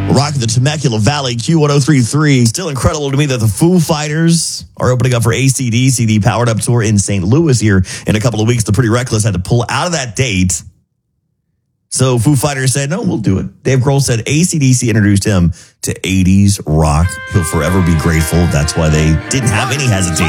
Rocking the Temecula Valley, Q1033. Still incredible to me that the Foo Fighters are opening up for AC/DC, the Powered Up Tour in St. Louis here in a couple of weeks. The Pretty Reckless had to pull out of that date. So Foo Fighters said, no, we'll do it. Dave Grohl said AC/DC introduced him to 80s rock. He'll forever be grateful. That's why they didn't have any hesitation.